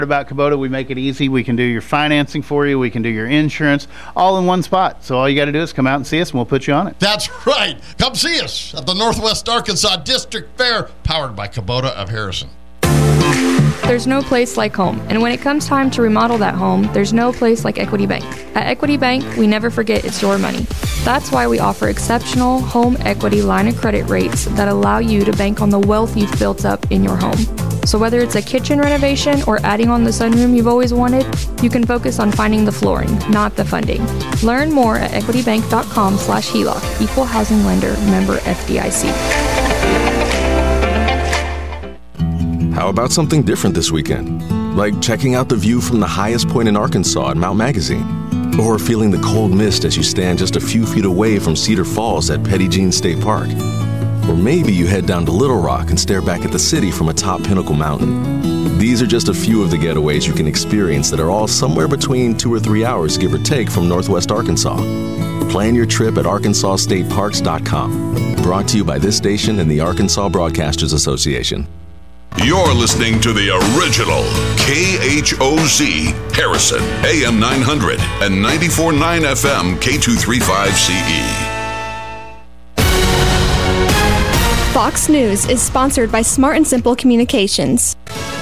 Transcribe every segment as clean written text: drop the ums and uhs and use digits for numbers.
About Kubota, we make it easy. We can do your financing for you. We can do your insurance all in one spot. So all you got to do is come out and see us, and we'll put you on it. That's right. Come see us at the Northwest Arkansas District Fair, powered by Kubota of Harrison. There's no place like home, and when it comes time to remodel that home, there's no place like Equity Bank. At Equity Bank, we never forget it's your money. That's why we offer exceptional home equity line of credit rates that allow you to bank on the wealth you've built up in your home. So whether it's a kitchen renovation or adding on the sunroom you've always wanted, you can focus on finding the flooring, not the funding. Learn more at equitybank.com/HELOC. Equal housing lender, member FDIC. How about something different this weekend? Like checking out the view from the highest point in Arkansas at Mount Magazine. Or feeling the cold mist as you stand just a few feet away from Cedar Falls at Petit Jean State Park. Or maybe you head down to Little Rock and stare back at the city from atop Pinnacle Mountain. These are just a few of the getaways you can experience that are all somewhere between 2 or 3 hours, give or take, from Northwest Arkansas. Plan your trip at arkansasstateparks.com. Brought to you by this station and the Arkansas Broadcasters Association. You're listening to the original KHOZ Harrison, AM 900 and 94.9 FM K235CE. Fox News is sponsored by Smart and Simple Communications.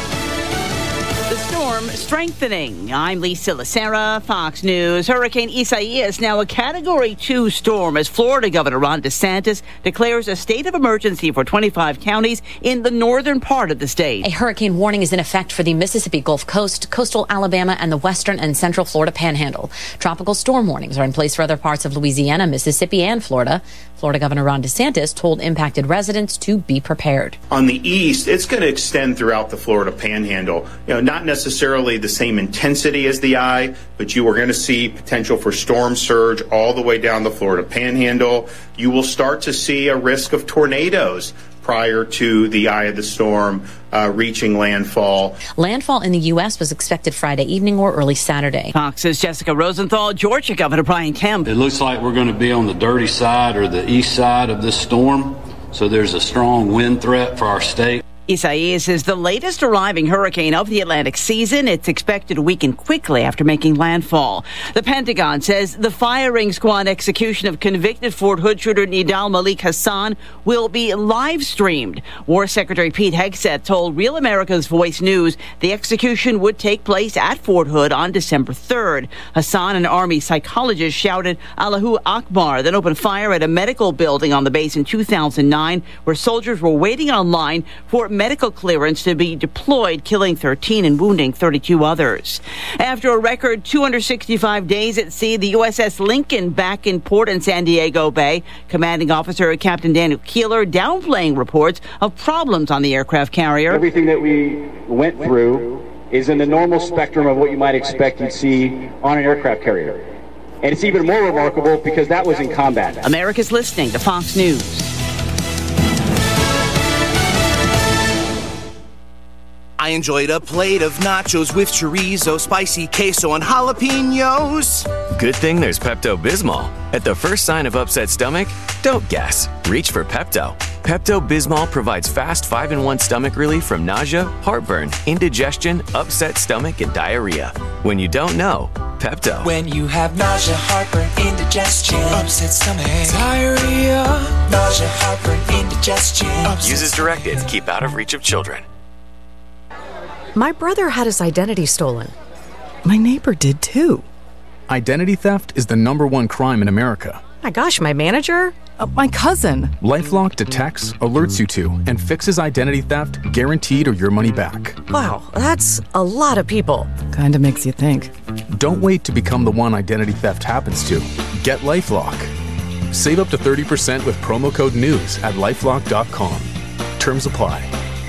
The storm strengthening. I'm Lisa Lacera, Fox News. Hurricane Isaias, now a Category 2 storm, as Florida Governor Ron DeSantis declares a state of emergency for 25 counties in the northern part of the state. A hurricane warning is in effect for the Mississippi Gulf Coast, coastal Alabama, and the western and central Florida panhandle. Tropical storm warnings are in place for other parts of Louisiana, Mississippi, and Florida. Florida Governor Ron DeSantis told impacted residents to be prepared. On the east, it's going to extend throughout the Florida panhandle. Not necessarily the same intensity as the eye, but you are going to see potential for storm surge all the way down the Florida panhandle. You will start to see a risk of tornadoes prior to the eye of the storm reaching landfall. Landfall in the U.S. was expected Friday evening or early Saturday. Fox's Jessica Rosenthal. Georgia Governor Brian Kemp. It looks like we're going to be on the dirty side or the east side of this storm, so there's a strong wind threat for our state. Isaias is the latest arriving hurricane of the Atlantic season. It's expected to weaken quickly after making landfall. The Pentagon says the firing squad execution of convicted Fort Hood shooter Nidal Malik Hassan will be live streamed. War Secretary Pete Hegseth told Real America's Voice News the execution would take place at Fort Hood on December 3rd. Hassan, an Army psychologist, shouted Allahu Akbar, then opened fire at a medical building on the base in 2009, where soldiers were waiting online for medical clearance to be deployed, killing 13 and wounding 32 others. After a record 265 days at sea, the USS Lincoln back in port in San Diego Bay. Commanding Officer Captain Daniel Keeler downplaying reports of problems on the aircraft carrier. Everything that we went through is in the normal spectrum of what you might expect you'd see on an aircraft carrier. And it's even more remarkable because that was in combat. America's listening to Fox News. I enjoyed a plate of nachos with chorizo, spicy queso, and jalapenos. Good thing there's Pepto-Bismol. At the first sign of upset stomach, don't guess. Reach for Pepto. Pepto-Bismol provides fast 5-in-1 stomach relief from nausea, heartburn, indigestion, upset stomach, and diarrhea. When you don't know, Pepto. When you have nausea, heartburn, indigestion, upset stomach, diarrhea, nausea, heartburn, indigestion. Use as directed. Keep out of reach of children. My brother had his identity stolen. My neighbor did too. Identity theft is the #1 crime in America. My gosh, my manager? My cousin. LifeLock detects, alerts you to, and fixes identity theft, guaranteed or your money back. Wow, that's a lot of people. Kinda makes you think. Don't wait to become the one identity theft happens to. Get LifeLock. Save up to 30% with promo code NEWS at lifelock.com. Terms apply.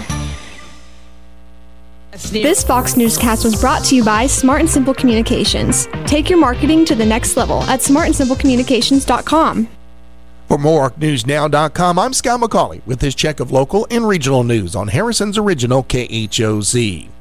This Fox Newscast was brought to you by Smart and Simple Communications. Take your marketing to the next level at smartandsimplecommunications.com. For more, ArkNewsNow.com, I'm Scott McCauley with this check of local and regional news on Harrison's original KHOZ.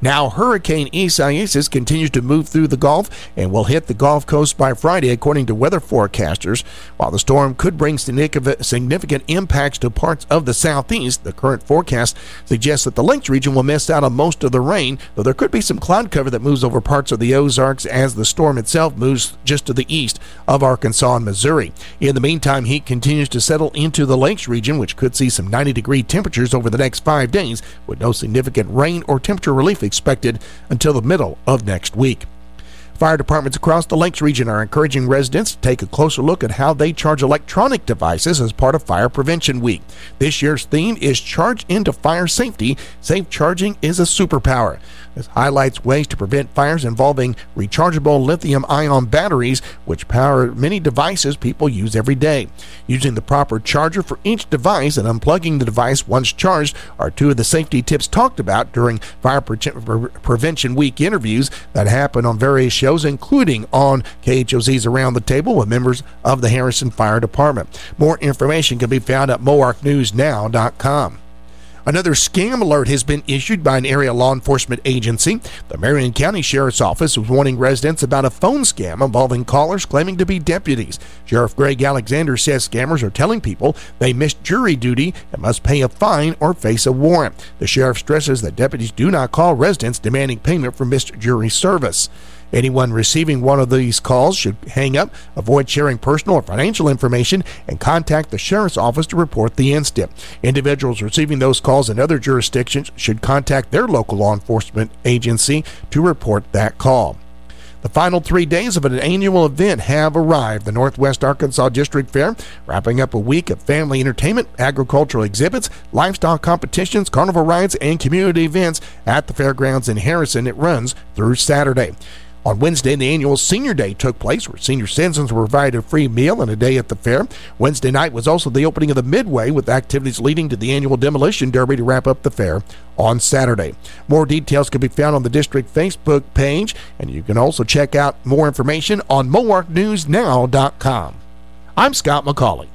Now, Hurricane Isaias continues to move through the Gulf and will hit the Gulf Coast by Friday, according to weather forecasters. While the storm could bring significant impacts to parts of the southeast, the current forecast suggests that the Lakes region will miss out on most of the rain, though there could be some cloud cover that moves over parts of the Ozarks as the storm itself moves just to the east of Arkansas and Missouri. In the meantime, heat continues to settle into the Lakes region, which could see some 90-degree temperatures over the next 5 days, with no significant rain or temperature relief expected until the middle of next week. Fire departments across the Lakes region are encouraging residents to take a closer look at how they charge electronic devices as part of Fire Prevention Week. This year's theme is Charge into Fire Safety. Safe charging is a superpower. This highlights ways to prevent fires involving rechargeable lithium-ion batteries, which power many devices people use every day. Using the proper charger for each device and unplugging the device once charged are two of the safety tips talked about during Fire Prevention Week interviews that happen on various shows, including on KHOZ's Around the Table with members of the Harrison Fire Department. More information can be found at MoarkNewsNow.com. Another scam alert has been issued by an area law enforcement agency. The Marion County Sheriff's Office was warning residents about a phone scam involving callers claiming to be deputies. Sheriff Greg Alexander says scammers are telling people they missed jury duty and must pay a fine or face a warrant. The sheriff stresses that deputies do not call residents demanding payment for missed jury service. Anyone receiving one of these calls should hang up, avoid sharing personal or financial information, and contact the sheriff's office to report the incident. Individuals receiving those calls in other jurisdictions should contact their local law enforcement agency to report that call. The final 3 days of an annual event have arrived. The Northwest Arkansas District Fair, wrapping up a week of family entertainment, agricultural exhibits, livestock competitions, carnival rides, and community events at the fairgrounds in Harrison. It runs through Saturday. On Wednesday, the annual Senior Day took place, where senior citizens were provided a free meal and a day at the fair. Wednesday night was also the opening of the Midway, with activities leading to the annual Demolition Derby to wrap up the fair on Saturday. More details can be found on the district Facebook page, and you can also check out more information on MoarkNewsNow.com. I'm Scott McCauley.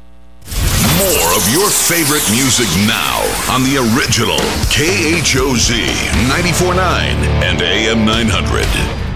More of your favorite music now on the original KHOZ 94.9 and AM 900.